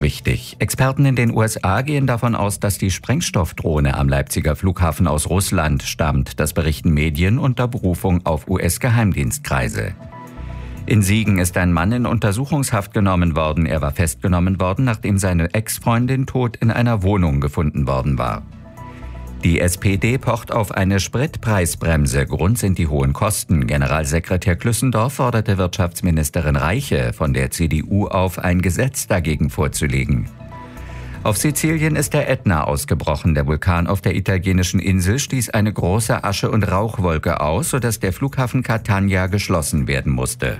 richtig. Experten in den USA gehen davon aus, dass die Sprengstoffdrohne am Leipziger Flughafen aus Russland stammt. Das berichten Medien unter Berufung auf US-Geheimdienstkreise. In Siegen ist ein Mann in Untersuchungshaft genommen worden. Er war festgenommen worden, nachdem seine Ex-Freundin tot in einer Wohnung gefunden worden war. Die SPD pocht auf eine Spritpreisbremse. Grund sind die hohen Kosten. Generalsekretär Klüssendorf forderte Wirtschaftsministerin Reiche von der CDU auf, ein Gesetz dagegen vorzulegen. Auf Sizilien ist der Ätna ausgebrochen. Der Vulkan auf der italienischen Insel stieß eine große Asche- und Rauchwolke aus, sodass der Flughafen Catania geschlossen werden musste.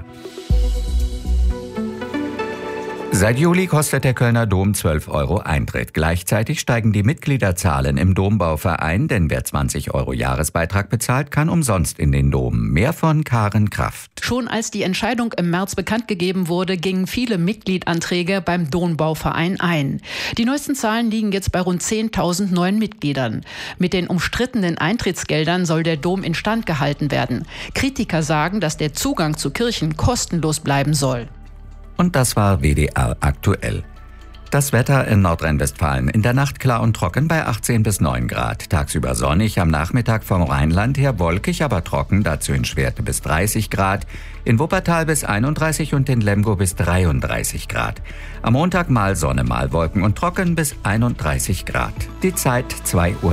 Seit Juli kostet der Kölner Dom 12 € Eintritt. Gleichzeitig steigen die Mitgliederzahlen im Dombauverein, denn wer 20 € Jahresbeitrag bezahlt, kann umsonst in den Dom. Mehr von Karen Kraft. Schon als die Entscheidung im März bekannt gegeben wurde, gingen viele Mitgliedanträge beim Dombauverein ein. Die neuesten Zahlen liegen jetzt bei rund 10.000 neuen Mitgliedern. Mit den umstrittenen Eintrittsgeldern soll der Dom instand gehalten werden. Kritiker sagen, dass der Zugang zu Kirchen kostenlos bleiben soll. Und das war WDR aktuell. Das Wetter in Nordrhein-Westfalen. In der Nacht klar und trocken bei 18 bis 9 Grad. Tagsüber sonnig, am Nachmittag vom Rheinland her wolkig, aber trocken, dazu in Schwerte bis 30 Grad. In Wuppertal bis 31 und in Lemgo bis 33 Grad. Am Montag mal Sonne, mal Wolken und trocken bis 31 Grad. Die Zeit 2:03 Uhr.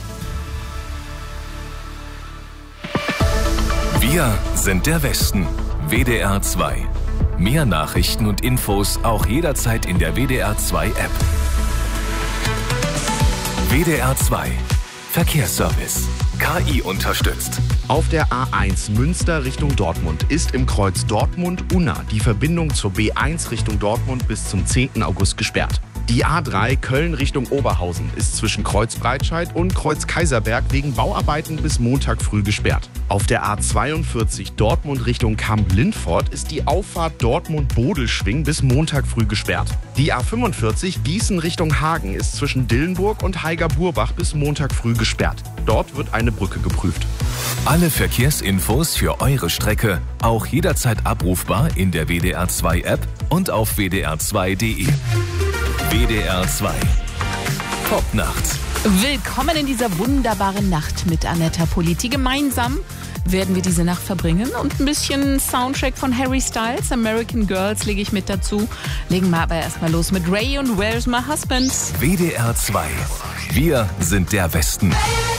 Wir sind der Westen. WDR 2. Mehr Nachrichten und Infos auch jederzeit in der WDR 2 App. WDR 2 Verkehrsservice. KI unterstützt. Auf der A1 Münster Richtung Dortmund ist im Kreuz Dortmund-Unna die Verbindung zur B1 Richtung Dortmund bis zum 10. August gesperrt. Die A3 Köln Richtung Oberhausen ist zwischen Kreuz Breitscheid und Kreuz Kaiserberg wegen Bauarbeiten bis Montag früh gesperrt. Auf der A42 Dortmund Richtung Kamp-Lindfort ist die Auffahrt Dortmund-Bodelschwing bis Montag früh gesperrt. Die A45 Gießen Richtung Hagen ist zwischen Dillenburg und Haiger-Burbach bis Montag früh gesperrt. Dort wird eine Brücke geprüft. Alle Verkehrsinfos für eure Strecke auch jederzeit abrufbar in der WDR 2 App und auf wdr2.de. WDR 2 Popnacht. Willkommen in dieser wunderbaren Nacht mit Anetta Politi. Gemeinsam werden wir diese Nacht verbringen und ein bisschen Soundtrack von Harry Styles, American Girls, lege ich mit dazu. Legen wir aber erstmal los mit Ray und Where's My Husband? WDR 2. Wir sind der Westen.